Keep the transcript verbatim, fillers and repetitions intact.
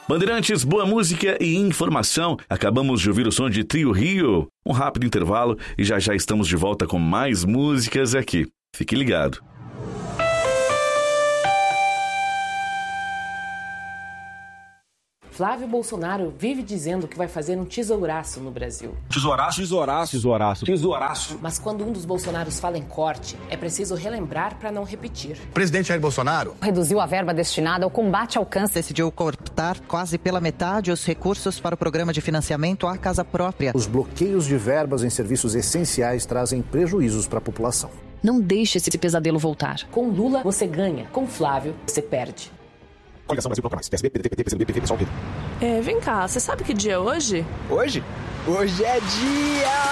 Bandeirantes, boa música e informação. Acabamos de ouvir o som de Trio Rio. Um rápido intervalo e já já estamos de volta com mais músicas aqui. Fique ligado. Flávio Bolsonaro vive dizendo que vai fazer um tesouraço no Brasil. Tesouraço, tesouraço, tesouraço, tesouraço. Mas quando um dos Bolsonaros fala em corte, é preciso relembrar para não repetir. O presidente Jair Bolsonaro reduziu a verba destinada ao combate ao câncer. Decidiu cortar quase pela metade os recursos para o programa de financiamento à casa própria. Os bloqueios de verbas em serviços essenciais trazem prejuízos para a população. Não deixe esse pesadelo voltar. Com Lula, você ganha. Com Flávio, você perde. Coligação Brasil Proclamais. P S B, P D T, P T, P C do B, P V, P SOL, P D. É, vem cá, você sabe que dia é hoje? Hoje? Hoje é dia...